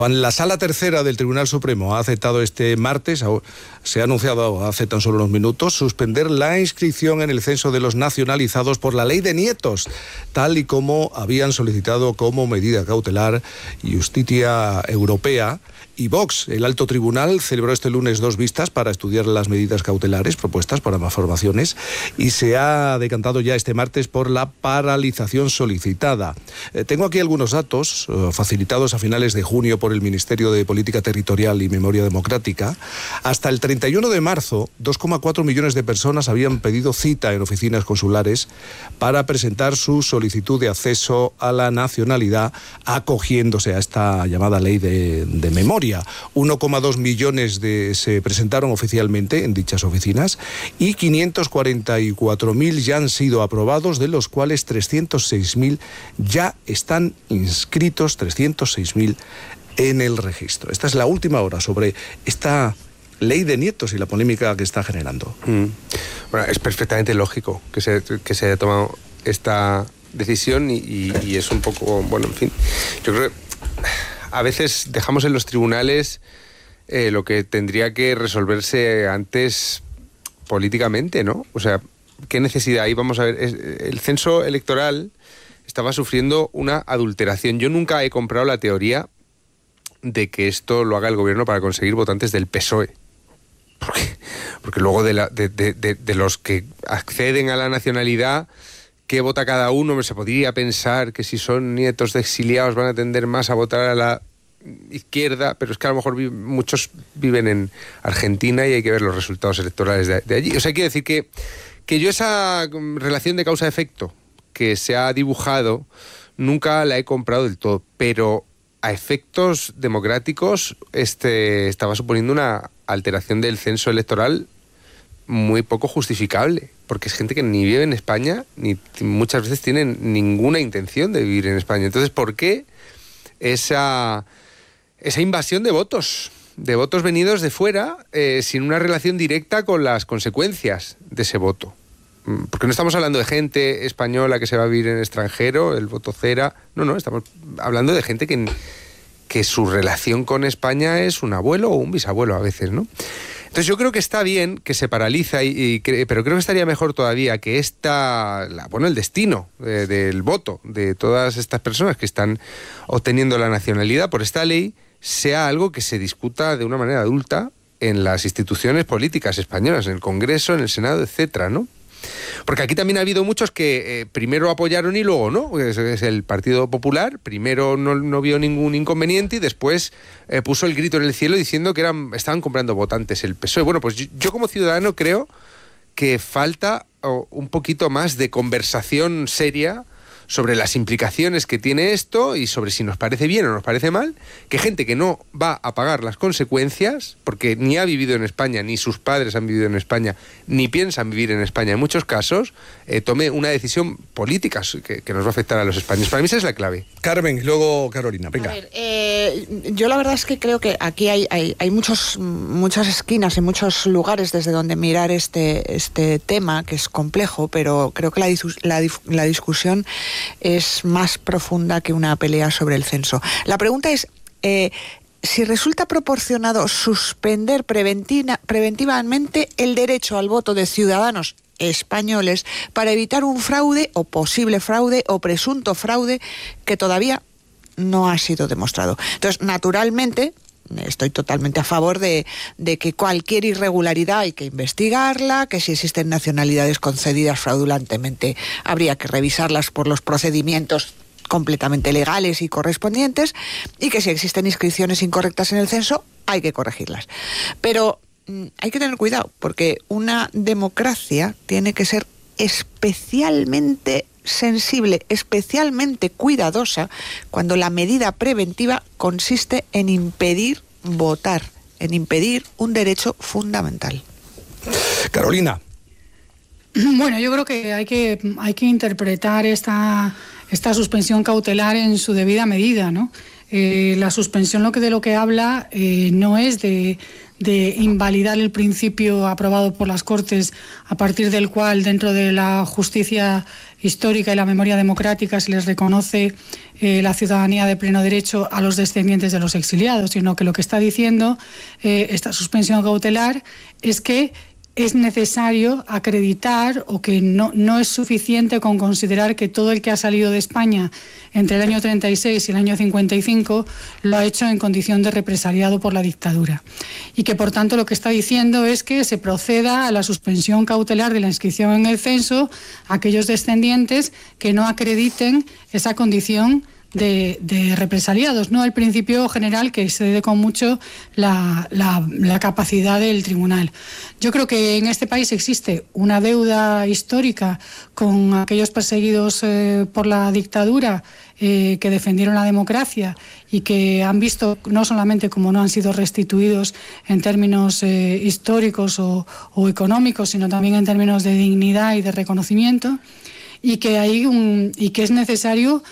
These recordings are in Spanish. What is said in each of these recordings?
La Sala Tercera del Tribunal Supremo ha aceptado este martes, se ha anunciado hace tan solo unos minutos, suspender la inscripción en el censo de los nacionalizados por la ley de nietos, tal y como habían solicitado como medida cautelar Justicia Europea y Vox. El alto tribunal celebró este lunes 2 vistas para estudiar las medidas cautelares propuestas para más formaciones y se ha decantado ya este martes por la paralización solicitada. Tengo aquí algunos datos facilitados a finales de junio por el Ministerio de Política Territorial y Memoria Democrática. Hasta el 31 de marzo, 2,4 millones de personas habían pedido cita en oficinas consulares para presentar su solicitud de acceso a la nacionalidad, acogiéndose a esta llamada ley de memoria. 1,2 millones se presentaron oficialmente en dichas oficinas y 544.000 ya han sido aprobados, de los cuales 306.000 ya están inscritos, 306.000 en el registro. Esta es la última hora sobre esta ley de nietos y la polémica que está generando. Bueno, es perfectamente lógico que se haya tomado esta decisión y es un poco, bueno, en fin, yo creo que a veces dejamos en los tribunales lo que tendría que resolverse antes políticamente, ¿no? O sea, ¿qué necesidad hay? Vamos a ver, el censo electoral estaba sufriendo una adulteración. Yo nunca he comprado la teoría de que esto lo haga el gobierno para conseguir votantes del PSOE. Porque luego de los que acceden a la nacionalidad, ¿qué vota cada uno? Se podría pensar que si son nietos de exiliados van a tender más a votar a la izquierda, pero es que a lo mejor muchos viven en Argentina y hay que ver los resultados electorales de allí. O sea, quiero decir que yo esa relación de causa-efecto que se ha dibujado nunca la he comprado del todo, pero a efectos democráticos estaba suponiendo una alteración del censo electoral muy poco justificable, porque es gente que ni vive en España, ni muchas veces tienen ninguna intención de vivir en España. Entonces, ¿por qué esa invasión de votos venidos de fuera sin una relación directa con las consecuencias de ese voto? Porque no estamos hablando de gente española que se va a vivir en el extranjero, el voto cera, no, estamos hablando de gente que su relación con España es un abuelo o un bisabuelo a veces, ¿no? Entonces yo creo que está bien que se paraliza, pero creo que estaría mejor todavía que el destino del voto de todas estas personas que están obteniendo la nacionalidad por esta ley sea algo que se discuta de una manera adulta en las instituciones políticas españolas, en el Congreso, en el Senado, etcétera, ¿no? Porque aquí también ha habido muchos que primero apoyaron y luego no. Es el Partido Popular, primero no vio ningún inconveniente y después puso el grito en el cielo diciendo que estaban comprando votantes el PSOE. Bueno, pues yo como ciudadano creo que falta un poquito más de conversación seria sobre las implicaciones que tiene esto y sobre si nos parece bien o nos parece mal, que gente que no va a pagar las consecuencias, porque ni ha vivido en España, ni sus padres han vivido en España, ni piensan vivir en España en muchos casos, tome una decisión política que nos va a afectar a los españoles. Para mí esa es la clave. Carmen, y luego Carolina, venga. A ver, yo la verdad es que creo que aquí hay muchas esquinas y muchos lugares desde donde mirar este tema, que es complejo, pero creo que la discusión es más profunda que una pelea sobre el censo. La pregunta es, si resulta proporcionado suspender preventivamente el derecho al voto de ciudadanos españoles para evitar un fraude o posible fraude o presunto fraude que todavía no ha sido demostrado. Entonces, naturalmente, estoy totalmente a favor de que cualquier irregularidad hay que investigarla, que si existen nacionalidades concedidas fraudulentemente habría que revisarlas por los procedimientos completamente legales y correspondientes, y que si existen inscripciones incorrectas en el censo hay que corregirlas. Pero hay que tener cuidado, porque una democracia tiene que ser especialmente sensible, especialmente cuidadosa, cuando la medida preventiva consiste en impedir votar, en impedir un derecho fundamental. Carolina. Bueno, yo creo que hay que interpretar esta suspensión cautelar en su debida medida, ¿no? La suspensión de lo que habla no es de invalidar el principio aprobado por las Cortes, a partir del cual dentro de la justicia histórica y la memoria democrática se les reconoce la ciudadanía de pleno derecho a los descendientes de los exiliados, sino que lo que está diciendo esta suspensión cautelar es que es necesario acreditar, o que no es suficiente con considerar que todo el que ha salido de España entre el año 36 y el año 55 lo ha hecho en condición de represaliado por la dictadura, y que por tanto lo que está diciendo es que se proceda a la suspensión cautelar de la inscripción en el censo a aquellos descendientes que no acrediten esa condición de represaliados, ¿no? El principio general que excede con mucho la capacidad del tribunal. Yo creo que en este país existe una deuda histórica con aquellos perseguidos por la dictadura, que defendieron la democracia y que han visto no solamente como no han sido restituidos en términos históricos o económicos, sino también en términos de dignidad y de reconocimiento, y que es necesario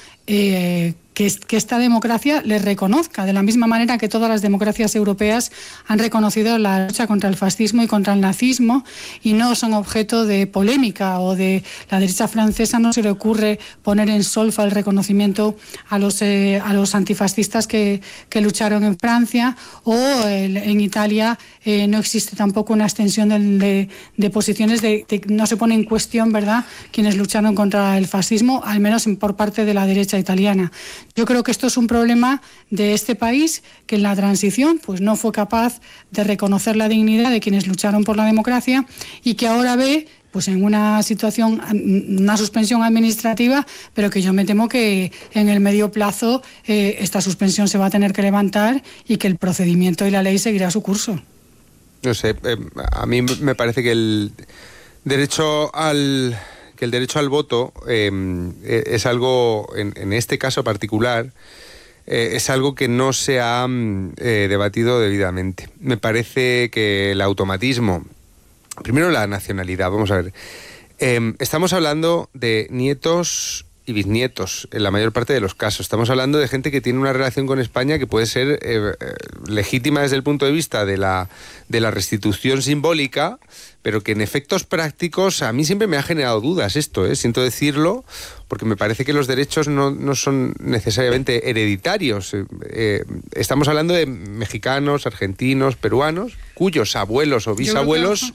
que esta democracia les reconozca, de la misma manera que todas las democracias europeas han reconocido la lucha contra el fascismo y contra el nazismo, y no son objeto de polémica, o de la derecha francesa no se le ocurre poner en solfa el reconocimiento a los antifascistas que lucharon en Francia, o en Italia no existe tampoco una extensión de posiciones, no se pone en cuestión, ¿verdad?, quienes lucharon contra el fascismo, al menos por parte de la derecha italiana. Yo creo que esto es un problema de este país, que en la transición pues no fue capaz de reconocer la dignidad de quienes lucharon por la democracia, y que ahora ve pues en una situación, una suspensión administrativa, pero que yo me temo que en el medio plazo esta suspensión se va a tener que levantar, y que el procedimiento y la ley seguirá su curso. No sé, a mí me parece que el derecho al voto es algo, en este caso particular, es algo que no se ha debatido debidamente. Me parece que el automatismo, primero la nacionalidad, vamos a ver, estamos hablando de nietos y bisnietos en la mayor parte de los casos. Estamos hablando de gente que tiene una relación con España que puede ser legítima desde el punto de vista de la restitución simbólica, pero que en efectos prácticos a mí siempre me ha generado dudas esto, siento decirlo, porque me parece que los derechos no son necesariamente hereditarios. Estamos hablando de mexicanos, argentinos, peruanos, cuyos abuelos o bisabuelos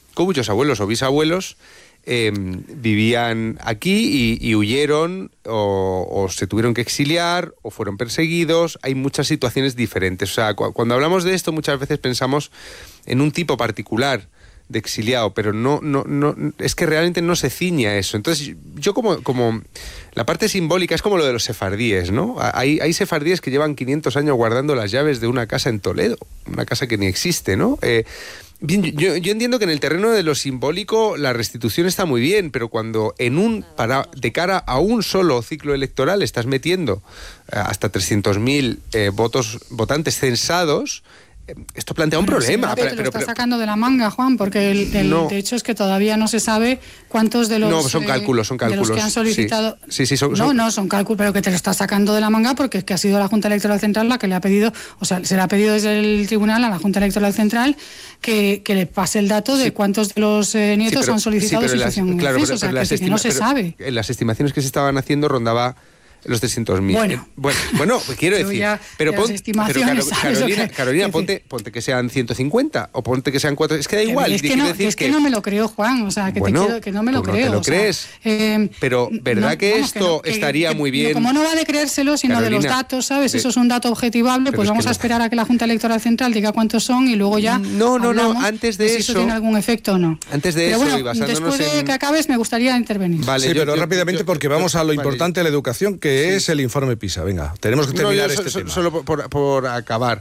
vivían aquí y huyeron o se tuvieron que exiliar o fueron perseguidos. Hay muchas situaciones diferentes. O sea, cuando hablamos de esto muchas veces pensamos en un tipo particular de exiliado, pero no es que realmente no se ciña a eso. Entonces yo como la parte simbólica es como lo de los sefardíes, ¿no? Hay sefardíes que llevan 500 años guardando las llaves de una casa en Toledo, una casa que ni existe, ¿no? Bien, yo entiendo que en el terreno de lo simbólico la restitución está muy bien, pero cuando de cara a un solo ciclo electoral estás metiendo Pero hasta 300.000 votantes censados, esto plantea un problema. Pero lo está sacando de la manga, Juan, porque de hecho es que todavía no se sabe cuántos de los... No, son cálculos. De los que han solicitado... Sí, son cálculos, pero que te lo está sacando de la manga, porque es que ha sido la Junta Electoral Central la que le ha pedido, o sea, se le ha pedido desde el tribunal a la Junta Electoral Central que le pase el dato de cuántos de los nietos han solicitado inscripción en el censo, o sea, que no se sabe. En las estimaciones que se estaban haciendo rondaba los 300.000. Bueno, quiero decir, pero Carolina, ponte que sean 150 o ponte que sean 4, es que da igual. Es que no me lo creo, Juan, o sea, que no me lo creo. No te lo crees, pero ¿verdad que esto estaría muy bien? Como no va de creérselo, sino Carolina, de los datos, ¿sabes? Eso es un dato objetivable, pues vamos a esperar a que la Junta Electoral Central diga cuántos son y luego ya No, antes de si eso tiene algún efecto o no. Antes de eso, y basándonos después de que acabes me gustaría intervenir. Vale, pero rápidamente, porque vamos a lo importante de la educación, que es el informe PISA. Venga, tenemos que terminar este tema. Solo por acabar.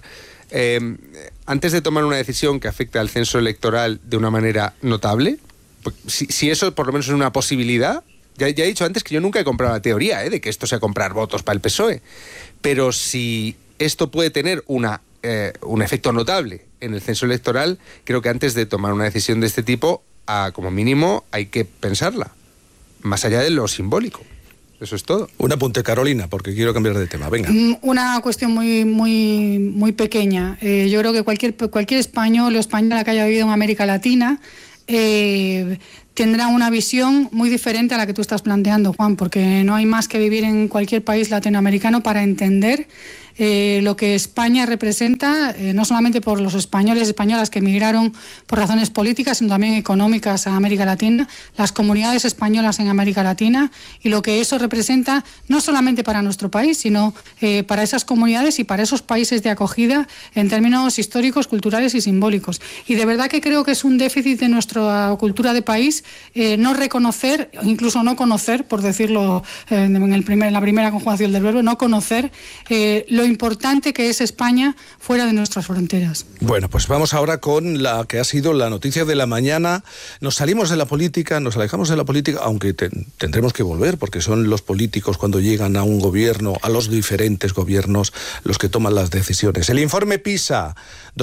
Antes de tomar una decisión que afecte al censo electoral de una manera notable, pues, si eso por lo menos es una posibilidad, ya he dicho antes que yo nunca he comprado la teoría de que esto sea comprar votos para el PSOE, pero si esto puede tener un efecto notable en el censo electoral, creo que antes de tomar una decisión de este tipo, como mínimo hay que pensarla, más allá de lo simbólico. Eso es todo. Un apunte, Carolina, porque quiero cambiar de tema. Venga. Una cuestión muy pequeña. Yo creo que cualquier español o española que haya vivido en América Latina tendrá una visión muy diferente a la que tú estás planteando, Juan, porque no hay más que vivir en cualquier país latinoamericano para entender lo que España representa, no solamente por los españoles y españolas que emigraron por razones políticas, sino también económicas a América Latina, las comunidades españolas en América Latina, y lo que eso representa no solamente para nuestro país, sino para esas comunidades y para esos países de acogida en términos históricos, culturales y simbólicos. Y de verdad que creo que es un déficit de nuestra cultura de país no reconocer, incluso no conocer, por decirlo en la primera conjugación del verbo, no conocer lo importante que es España fuera de nuestras fronteras. Bueno, pues vamos ahora con la que ha sido la noticia de la mañana. Nos salimos de la política, nos alejamos de la política, aunque tendremos que volver, porque son los políticos cuando llegan a un gobierno, a los diferentes gobiernos, los que toman las decisiones. El informe PISA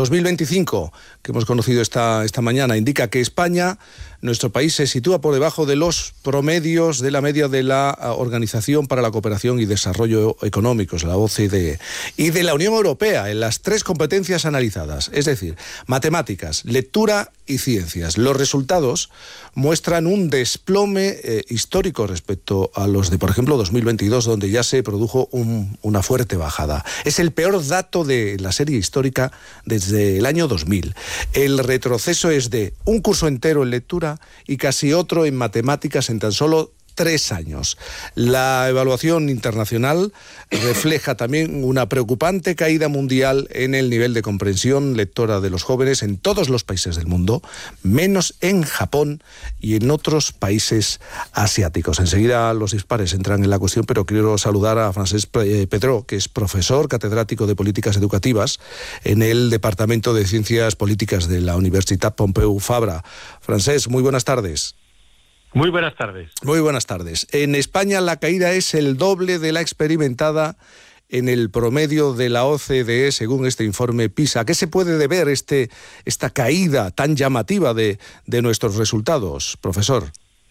2025, que hemos conocido esta mañana, indica que España, nuestro país, se sitúa por debajo de los promedios de la media de la Organización para la Cooperación y Desarrollo Económicos, la OCDE, y de la Unión Europea en las 3 competencias analizadas, es decir, matemáticas, lectura y ciencias. Los resultados muestran un desplome histórico respecto a los de, por ejemplo, 2022, donde ya se produjo una fuerte bajada. Es el peor dato de la serie histórica desde el año 2000. El retroceso es de un curso entero en lectura y casi otro en matemáticas en tan solo 3 años. La evaluación internacional refleja también una preocupante caída mundial en el nivel de comprensión lectora de los jóvenes en todos los países del mundo, menos en Japón y en otros países asiáticos. Enseguida los dispares entran en la cuestión, pero quiero saludar a Francesc Pedró, que es profesor catedrático de Políticas Educativas en el Departamento de Ciencias Políticas de la Universitat Pompeu Fabra. Francesc, muy buenas tardes. Muy buenas tardes. Muy buenas tardes. En España la caída es el doble de la experimentada en el promedio de la OCDE, según este informe PISA. ¿A qué se puede deber esta caída tan llamativa de nuestros resultados, profesor?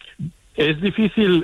Es difícil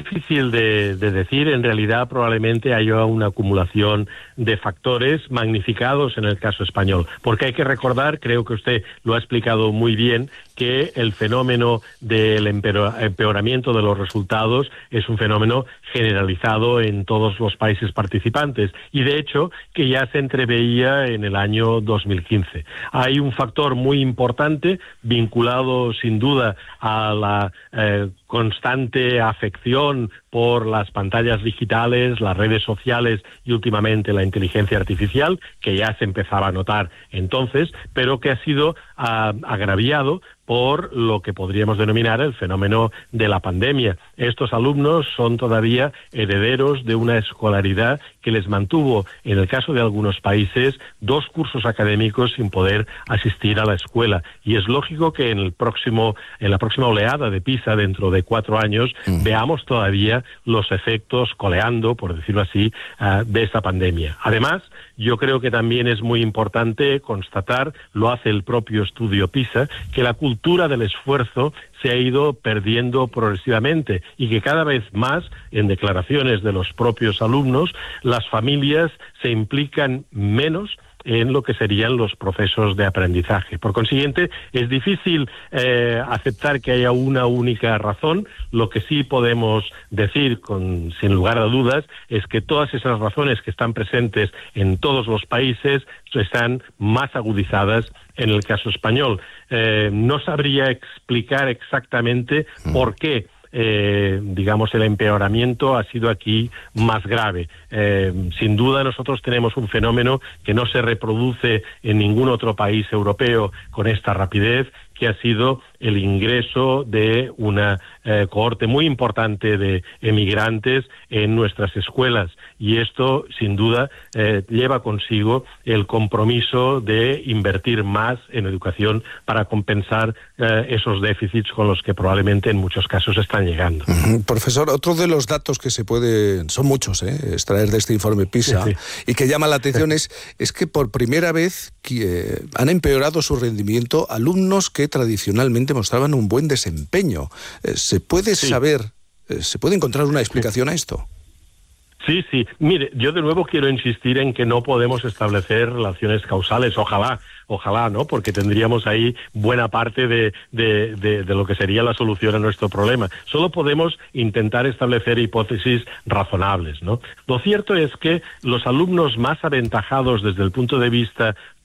de decir. En realidad probablemente haya una acumulación de factores magnificados en el caso español, porque hay que recordar, creo que usted lo ha explicado muy bien, que el fenómeno del empeoramiento de los resultados es un fenómeno generalizado en todos los países participantes y de hecho que ya se entreveía en el año 2015. Hay un factor muy importante vinculado sin duda a la constante afección por las pantallas digitales, las redes sociales y últimamente la inteligencia artificial, que ya se empezaba a notar entonces, pero que ha sido agraviado por lo que podríamos denominar el fenómeno de la pandemia. Estos alumnos son todavía herederos de una escolaridad que les mantuvo, en el caso de algunos países, 2 cursos académicos sin poder asistir a la escuela. Y es lógico que en la próxima oleada de PISA, dentro de 4 años, veamos todavía los efectos coleando, por decirlo así, de esta pandemia. Además, yo creo que también es muy importante constatar, lo hace el propio estudio PISA, que la cultura del esfuerzo se ha ido perdiendo progresivamente y que cada vez más, en declaraciones de los propios alumnos, las familias se implican menos en lo que serían los procesos de aprendizaje. Por consiguiente, es difícil aceptar que haya una única razón. Lo que sí podemos decir, sin lugar a dudas, es que todas esas razones que están presentes en todos los países están más agudizadas en el caso español. No sabría explicar exactamente por qué el empeoramiento ha sido aquí más grave. Sin duda nosotros tenemos un fenómeno que no se reproduce en ningún otro país europeo con esta rapidez, que ha sido el ingreso de una cohorte muy importante de emigrantes en nuestras escuelas. Y esto, sin duda, lleva consigo el compromiso de invertir más en educación para compensar esos déficits con los que probablemente en muchos casos están llegando. Profesor, otro de los datos que se puede, son muchos, extraer de este informe PISA, sí. Y que llama la atención es que por primera vez han empeorado su rendimiento alumnos que tradicionalmente mostraban un buen desempeño. ¿Se puede saber, se puede encontrar una explicación a esto? Sí. Mire, yo de nuevo quiero insistir en que no podemos establecer relaciones causales. Ojalá, ¿no? Porque tendríamos ahí buena parte de lo que sería la solución a nuestro problema. Solo podemos intentar establecer hipótesis razonables, ¿no? Lo cierto es que los alumnos más aventajados desde el punto de vista